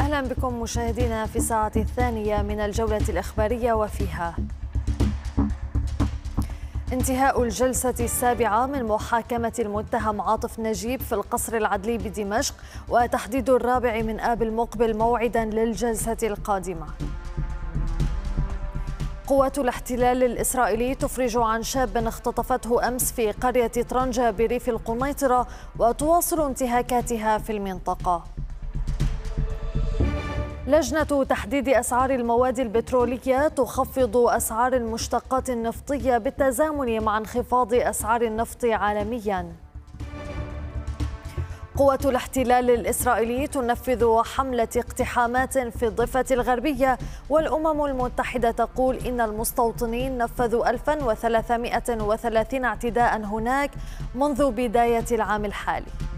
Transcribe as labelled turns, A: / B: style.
A: أهلا بكم مشاهدينا في الساعة الثانية من الجولة الإخبارية، وفيها: انتهاء الجلسة السابعة من محاكمة المتهم عاطف نجيب في القصر العدلي بدمشق، وتحديد الرابع من آب المقبل موعدا للجلسة القادمة. قوات الاحتلال الإسرائيلي تفرج عن شاب اختطفته أمس في قرية طرنجة بريف القنيطرة، وتواصل انتهاكاتها في المنطقة. لجنة تحديد أسعار المواد البترولية تخفض أسعار المشتقات النفطية بالتزامن مع انخفاض أسعار النفط عالمياً. قوات الاحتلال الإسرائيلي تنفذ حملة اقتحامات في الضفة الغربية، والأمم المتحدة تقول إن المستوطنين نفذوا 1330 اعتداء هناك منذ بداية العام الحالي.